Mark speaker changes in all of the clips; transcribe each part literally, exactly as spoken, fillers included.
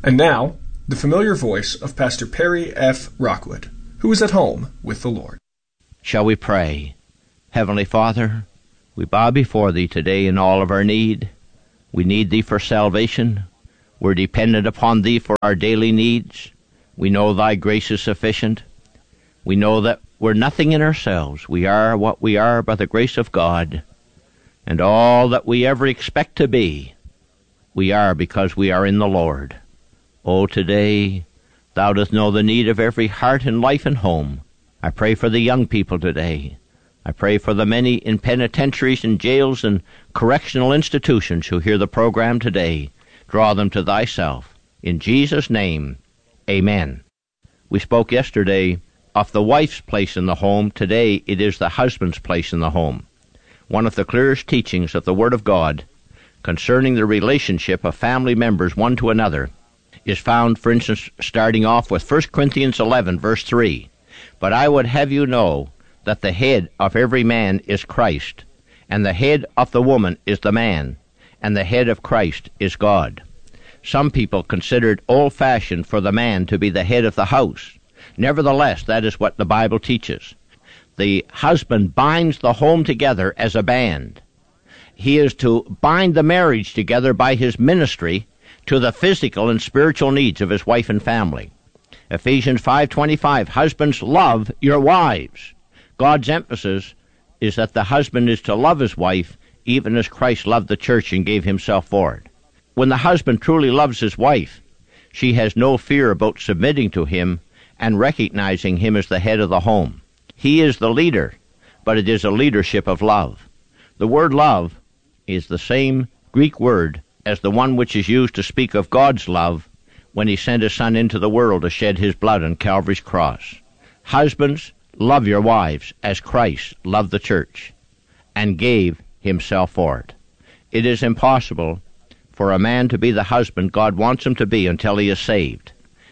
Speaker 1: And now, the familiar voice of Pastor Perry F. Rockwood, who is at home with the Lord.
Speaker 2: Shall we pray? Heavenly Father, we bow before Thee today in all of our need. We need Thee for salvation. We're dependent upon Thee for our daily needs. We know Thy grace is sufficient. We know that we're nothing in ourselves. We are what we are by the grace of God. And all that we ever expect to be, we are because we are in the Lord. Oh, today, Thou dost know the need of every heart and life and home. I pray for the young people today. I pray for the many in penitentiaries and jails and correctional institutions who hear the program today. Draw them to Thyself. In Jesus' name, amen. We spoke yesterday of the wife's place in the home. Today, it is the husband's place in the home. One of the clearest teachings of the Word of God concerning the relationship of family members one to another is found, for instance, starting off with First Corinthians eleven, verse three. But I would have you know that the head of every man is Christ, and the head of the woman is the man, and the head of Christ is God. Some people consider it old-fashioned for the man to be the head of the house. Nevertheless, that is what the Bible teaches. The husband binds the home together as a band. He is to bind the marriage together by his ministry to the physical and spiritual needs of his wife and family. Ephesians five twenty-five, husbands, love your wives. God's emphasis is that the husband is to love his wife even as Christ loved the church and gave himself for it. When the husband truly loves his wife, she has no fear about submitting to him and recognizing him as the head of the home. He is the leader, but it is a leadership of love. The word love is the same Greek word as the one which is used to speak of God's love when He sent His Son into the world to shed His blood on Calvary's cross. Husbands, love your wives as Christ loved the church and gave Himself for it. It is impossible for a man to be the husband God wants him to be until he is saved.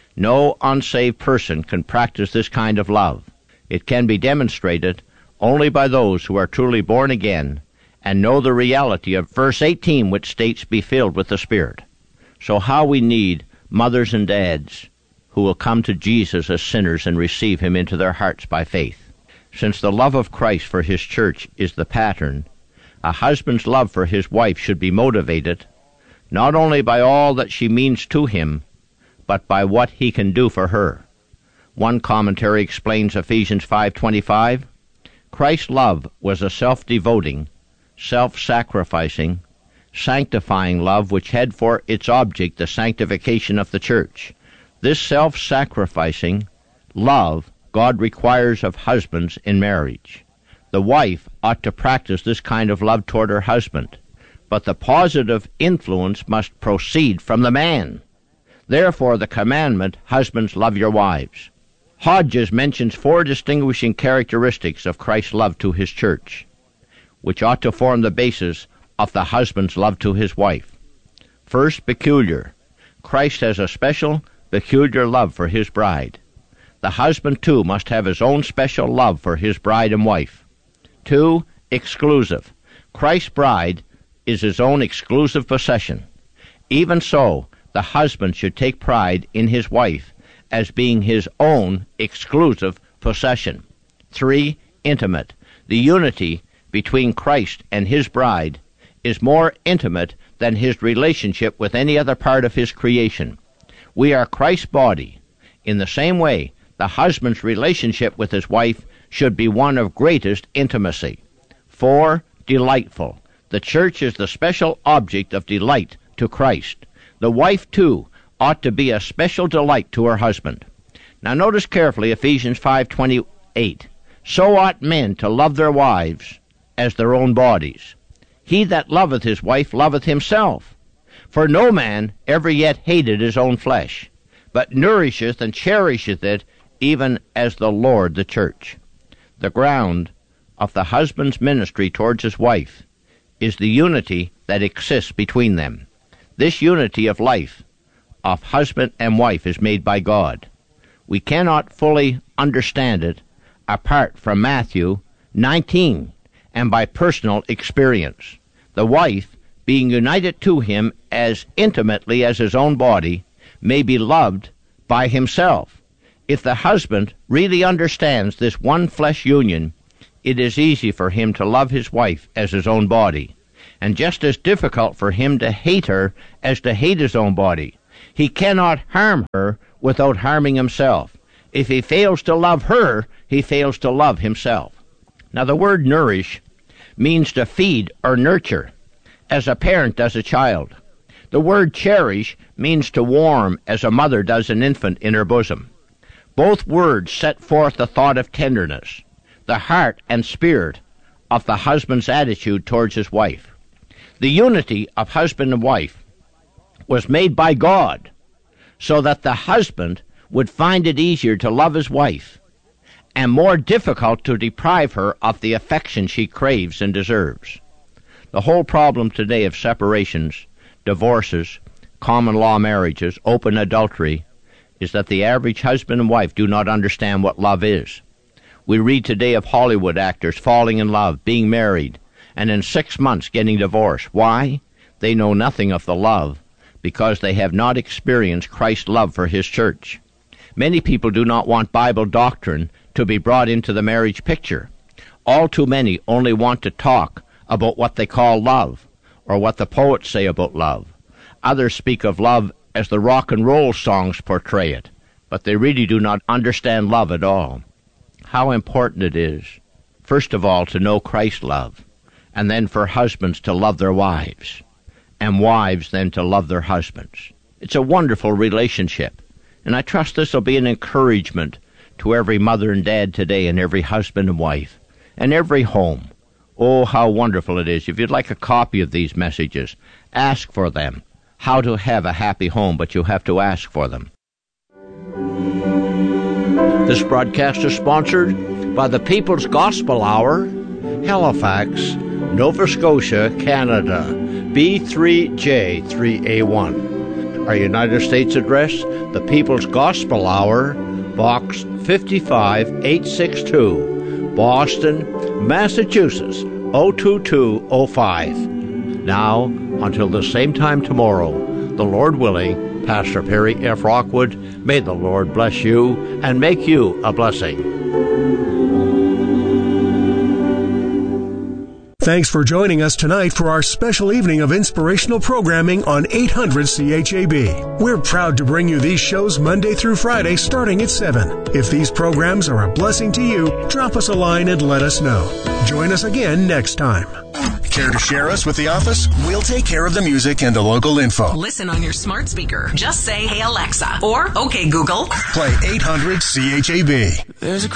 Speaker 2: No unsaved person can practice this kind of love. It can be demonstrated only by those who are truly born again and know the reality of verse eighteen, which states, be filled with the Spirit. So how we need mothers and dads who will come to Jesus as sinners and receive Him into their hearts by faith. Since the love of Christ for His church is the pattern, a husband's love for his wife should be motivated not only by all that she means to him, but by what he can do for her. One commentary explains Ephesians five twenty-five, Christ's love was a self-devoting, self-sacrificing, sanctifying love which had for its object the sanctification of the church. This self-sacrificing love God requires of husbands in marriage. The wife ought to practice this kind of love toward her husband, but the positive influence must proceed from the man. Therefore the commandment, husbands, love your wives. Hodges mentions four distinguishing characteristics of Christ's love to His church, which ought to form the basis of the husband's love to his wife. First, peculiar. Christ has a special, peculiar love for His bride. The husband, too, must have his own special love for his bride and wife. Two, exclusive. Christ's bride is His own exclusive possession. Even so, the husband should take pride in his wife as being his own exclusive possession. Three, intimate. The unity between Christ and His bride is more intimate than His relationship with any other part of His creation. We are Christ's body. In the same way, the husband's relationship with his wife should be one of greatest intimacy. Four, delightful. The church is the special object of delight to Christ. The wife, too, ought to be a special delight to her husband. Now notice carefully Ephesians five twenty-eight. So ought men to love their wives as their own bodies. He that loveth his wife loveth himself. For no man ever yet hated his own flesh, but nourisheth and cherisheth it, even as the Lord the church. The ground of the husband's ministry towards his wife is the unity that exists between them. This unity of life of husband and wife is made by God. We cannot fully understand it apart from Matthew nineteen and by personal experience. The wife, being united to him as intimately as his own body, may be loved by himself. If the husband really understands this one flesh union, it is easy for him to love his wife as his own body, and just as difficult for him to hate her as to hate his own body. He cannot harm her without harming himself. If he fails to love her, he fails to love himself. Now, the word nourish means to feed or nurture, as a parent does a child. The word cherish means to warm, as a mother does an infant in her bosom. Both words set forth the thought of tenderness, the heart and spirit of the husband's attitude towards his wife. The unity of husband and wife was made by God so that the husband would find it easier to love his wife and more difficult to deprive her of the affection she craves and deserves. The whole problem today of separations, divorces, common law marriages, open adultery, is that the average husband and wife do not understand what love is. We read today of Hollywood actors falling in love, being married, and in six months getting divorced. Why? They know nothing of the love, because they have not experienced Christ's love for his church. Many people do not want Bible doctrine to be brought into the marriage picture. All too many only want to talk about what they call love, or what the poets say about love. Others speak of love as the rock and roll songs portray it, but they really do not understand love at all. How important it is, first of all, to know Christ's love, and then for husbands to love their wives, and wives then to love their husbands. It's a wonderful relationship, and I trust this will be an encouragement to every mother and dad today, and every husband and wife, and every home. Oh, how wonderful it is. If you'd like a copy of these messages, ask for them. How to have a happy home, but you have to ask for them. This broadcast is sponsored by the People's Gospel Hour, Halifax, Nova Scotia, Canada, B three J three A one. Our United States address, the People's Gospel Hour, Box fifty-five eight sixty-two, Boston, Massachusetts, zero two two zero five. Now, until the same time tomorrow, the Lord willing, Pastor Perry F. Rockwood, may the Lord bless you and make you a blessing.
Speaker 3: Thanks for joining us tonight for our special evening of inspirational programming on eight hundred C H A B. We're proud to bring you these shows Monday through Friday starting at seven. If these programs are a blessing to you, drop us a line and let us know. Join us again next time.
Speaker 4: Care to share us with the office? We'll take care of the music and the local info.
Speaker 5: Listen on your smart speaker. Just say, "Hey Alexa," or "Okay Google."
Speaker 4: Play eight hundred C H A B. There's a